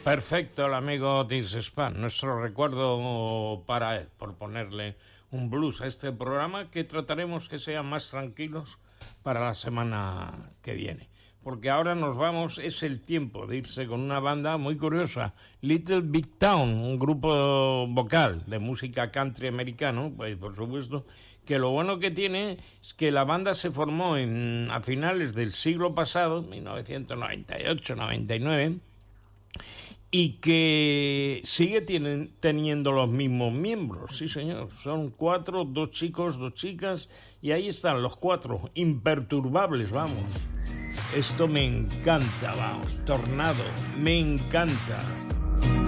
Perfecto, el amigo Otis Spann. Nuestro recuerdo para él, por ponerle un blues a este programa, que trataremos que sean más tranquilos para la semana que viene. Porque ahora nos vamos, es el tiempo de irse con una banda muy curiosa, Little Big Town, un grupo vocal de música country americano, pues por supuesto, que lo bueno que tiene es que la banda se formó a finales del siglo pasado, 1998-99, y que sigue teniendo los mismos miembros, sí señor, son 4, 2 chicos, 2 chicas, y ahí están los 4, imperturbables, vamos. Esto me encanta, vamos, Tornado, me encanta.